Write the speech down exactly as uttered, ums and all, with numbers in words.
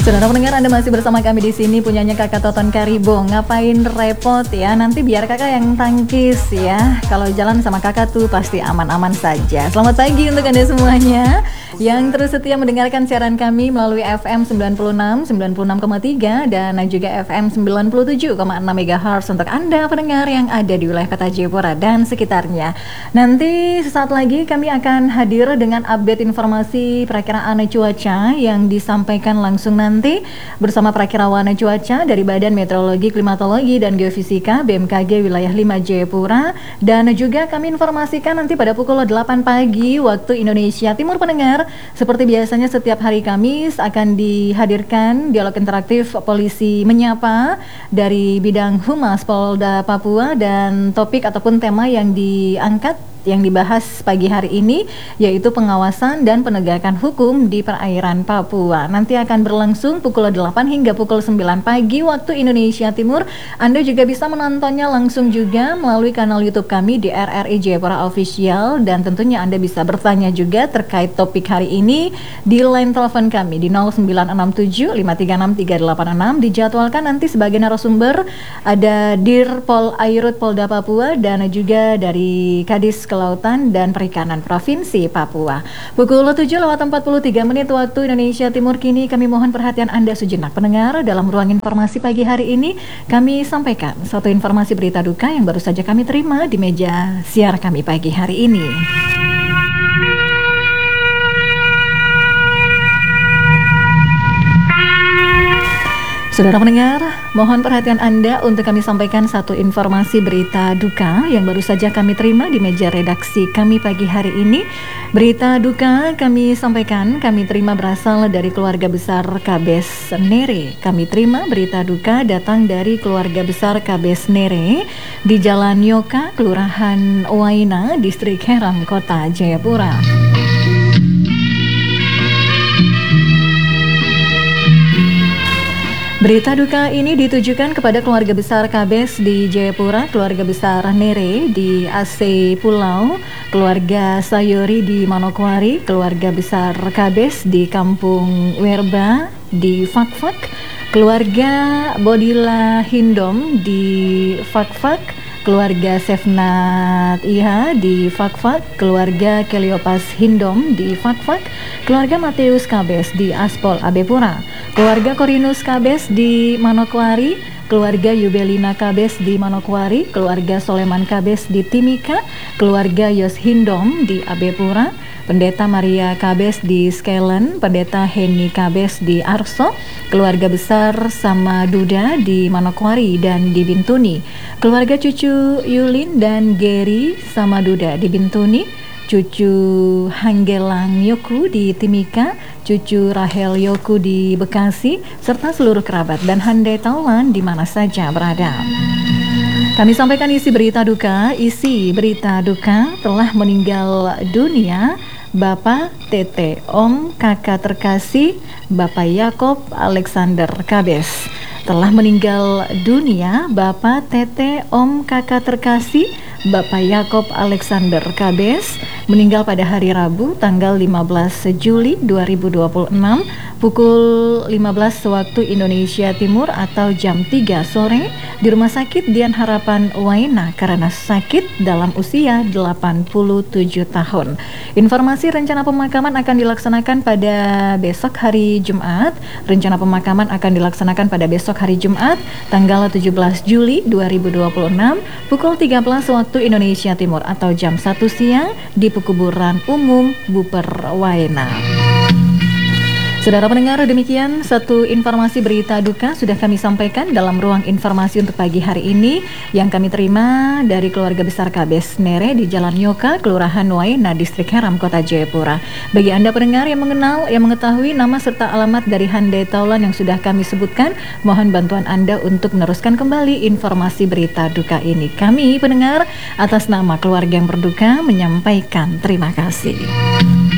Saudara pendengar, Anda masih bersama kami di sini, punyanya Kakak Toton Karibo. Ngapain repot ya? Nanti biar Kakak yang tangkis ya. Kalau jalan sama Kakak tuh pasti aman-aman saja. Selamat pagi untuk Anda semuanya yang terus setia mendengarkan siaran kami melalui F M sembilan puluh enam, sembilan puluh enam koma tiga dan juga F M sembilan puluh tujuh koma enam megahertz untuk Anda pendengar yang ada di wilayah Kota Jayapura dan sekitarnya. Nanti sesaat lagi kami akan hadir dengan update informasi perakiraan cuaca yang disampaikan langsung nanti Nanti bersama perakirawan cuaca dari Badan Meteorologi, Klimatologi, dan Geofisika B M K G Wilayah lima Jayapura. Dan juga kami informasikan nanti pada pukul delapan pagi waktu Indonesia Timur pendengar. Seperti biasanya setiap hari Kamis akan dihadirkan dialog interaktif Polisi Menyapa dari bidang Humas Polda Papua, dan topik ataupun tema yang diangkat yang dibahas pagi hari ini yaitu pengawasan dan penegakan hukum di perairan Papua. Nanti akan berlangsung pukul delapan hingga pukul sembilan pagi waktu Indonesia Timur. Anda juga bisa menontonnya langsung juga melalui kanal YouTube kami di R R I Jayapura Official, dan tentunya Anda bisa bertanya juga terkait topik hari ini di line telepon kami di nol sembilan enam tujuh lima tiga enam tiga delapan enam. Dijadwalkan nanti sebagai narasumber ada Dirpol Airut Polda Papua dan juga dari Kadis Kelautan dan Perikanan Provinsi Papua. Pukul tujuh lewat empat puluh tiga menit waktu Indonesia Timur. Kini kami mohon perhatian Anda sejenak pendengar. Dalam ruang informasi pagi hari ini kami sampaikan satu informasi berita duka yang baru saja kami terima di meja siar kami pagi hari ini. Saudara pendengar, mohon perhatian Anda untuk kami sampaikan satu informasi berita duka yang baru saja kami terima di meja redaksi kami pagi hari ini. Berita duka kami sampaikan, kami terima berasal dari keluarga besar Kabes Nere. Kami terima berita duka datang dari keluarga besar Kabes Nere di Jalan Yoka, Kelurahan Waina, Distrik Heram, Kota Jayapura. Berita duka ini ditujukan kepada keluarga besar Kabes di Jayapura, keluarga besar Nere di Aceh Pulau, keluarga Sayori di Manokwari, keluarga besar Kabes di Kampung Werba di Fakfak, keluarga Bodila Hindom di Fakfak, keluarga Sefnat Iha di Fakfak, keluarga Keliopas Hindom di Fakfak, keluarga Mateus Kabes di Aspol Abepura, keluarga Korinus Kabes di Manokwari, keluarga Yubelina Kabes di Manokwari, keluarga Soleman Kabes di Timika, keluarga Yos Hindom di Abepura, Pendeta Maria Kabes di Skelen, Pendeta Heni Kabes di Arso, keluarga besar Sama Duda di Manokwari dan di Bintuni, keluarga cucu Yulin dan Geri Sama Duda di Bintuni, cucu Hanggelang Yoku di Timika, cucu Rahel Yoku di Bekasi, serta seluruh kerabat dan handai taulan di mana saja berada. Kami sampaikan isi berita duka. Isi berita duka telah meninggal dunia Bapak Tete Om Kakak terkasih Bapak Yakob Alexander Kabes. Telah meninggal dunia Bapak Tete Om Kakak terkasih Bapak Yakob Alexander Kabes, meninggal pada hari Rabu tanggal lima belas Juli dua ribu dua puluh enam pukul lima belas waktu Indonesia Timur atau jam tiga sore di Rumah Sakit Dian Harapan Waina karena sakit dalam usia delapan puluh tujuh tahun. Informasi rencana pemakaman akan dilaksanakan pada besok hari Jumat. Rencana pemakaman akan dilaksanakan pada besok hari Jumat tanggal tujuh belas Juli dua ribu dua puluh enam pukul tiga belas waktu Indonesia Timur atau jam satu siang di Pekuburan Umum Buper Waena. Saudara pendengar, demikian satu informasi berita duka sudah kami sampaikan dalam ruang informasi untuk pagi hari ini yang kami terima dari keluarga besar Kabes Nere di Jalan Yoka, Kelurahan Waina, Distrik Heram, Kota Jayapura. Bagi Anda pendengar yang mengenal, yang mengetahui nama serta alamat dari handai taulan yang sudah kami sebutkan, mohon bantuan Anda untuk meneruskan kembali informasi berita duka ini. Kami pendengar atas nama keluarga yang berduka menyampaikan terima kasih.